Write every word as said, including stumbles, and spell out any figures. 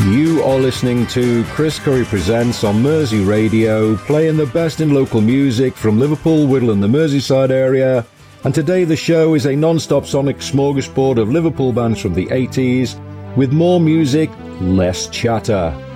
You are listening to Chris Curry Presents on Mersey Radio, playing the best in local music from Liverpool, Whittle and the Merseyside area. And today the show is a non-stop sonic smorgasbord of Liverpool bands from the eighties, with more music, less chatter.